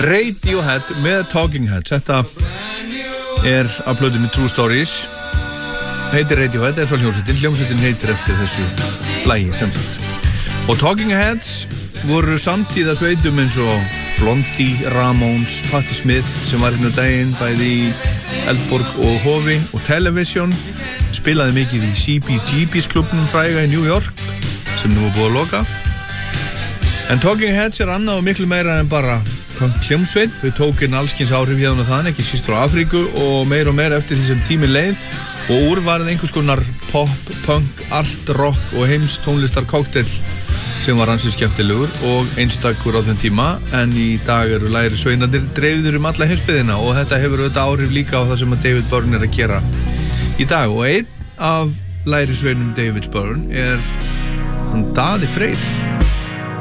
Radiohead með Talking Heads. Þetta af plötunni True Stories. Heitir Radiohead, svo hljómsveitin heitir eftir þessu lagi sem sagt. Og Talking Heads voru samtíða sveitum eins og Blondie, Ramones, Patti Smith sem var hérna daginn bæði í Eldborg og Hofi og Television. Spilaði mikið í CBGB's klubnum fræga í New York sem nú búið að loka. En Talking Heads annað og miklu meira en bara hljómsveit. Þau tók inn allskins áhrif hérna og þannig, ekki síst frá Afríku og meira eftir því sem tíminn leið og úr varð einhvers konar pop, punk, art, rock og heims tónlistar cocktail sem var ansi skemmtilegur og einstakur á þeim tíma, en í dag eru læri sveinarnir dreifður alla heimsbyggðina og þetta hefur auðvitað áhrif líka á það sem að David Byrne að gera í dag. Og einn af læri sveinum David Byrne hann Daði Freyr.